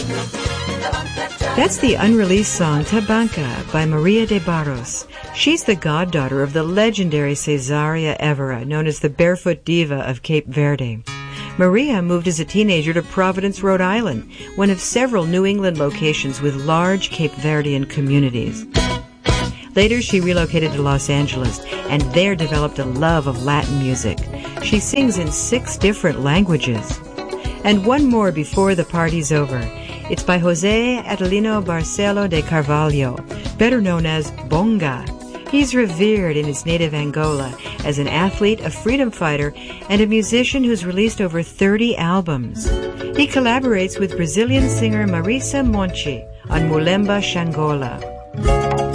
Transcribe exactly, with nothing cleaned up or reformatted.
That's the unreleased song Tabanca by Maria de Barros. She's the goddaughter of the legendary Cesaria Evora, known as the Barefoot Diva of Cape Verde. Maria moved as a teenager to Providence, Rhode Island, one of several New England locations with large Cape Verdean communities. Later, she relocated to Los Angeles and there developed a love of Latin music. She sings in six different languages. And one more before the party's over. It's by Jose Adelino Barcelo de Carvalho, better known as Bonga. He's revered in his native Angola as an athlete, a freedom fighter, and a musician who's released over thirty albums. He collaborates with Brazilian singer Marisa Monte on Mulemba Xangola.